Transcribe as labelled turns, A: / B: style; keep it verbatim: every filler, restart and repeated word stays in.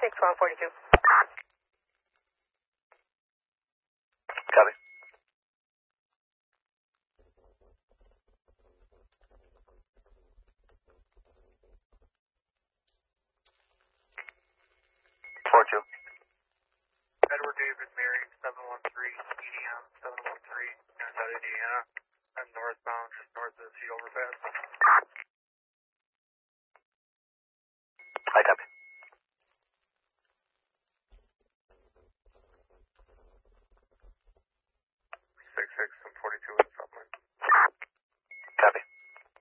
A: six one forty-two.
B: Copy. four two.
C: Edward David Mary, seven one three, E D M, seven one three, Indiana, I'm northbound, just north of the sea overpass.